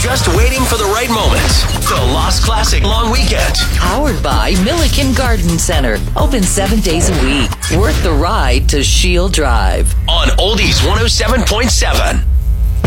just waiting for the right moment. The Lost Classic Long Weekend. Powered by Milliken Garden Center. Open 7 days a week. Worth the ride to Shield Drive. On Oldies 107.7.